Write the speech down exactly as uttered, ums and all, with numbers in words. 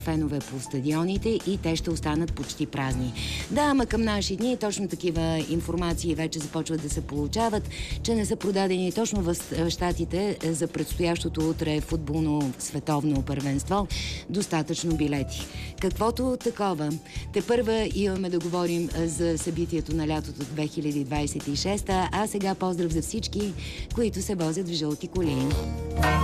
фенове по стадионите и те ще останат почти празни. Да, ама към наши дни точно такива информации вече започват да се получават, че не са продадени точно в щатите за предстоящото утре футболно световно първенство достатъчно билети. Каквото такова. Тепърва имаме да говорим за събитието на лятото две хиляди двадесет и шеста, а сега поздрав за всички, които се возят в жълти коли.